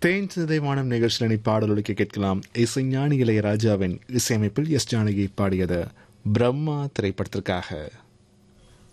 தேன் சிதை வானம் நிகழ்ச்சியில் பாடலொலிக்க கேட்கலாம். இசைஞானி இளையராஜாவின் இசையமைப்பில் எஸ் ஜானகி பாடியது பிரம்மா திரைப்படத்திற்காக.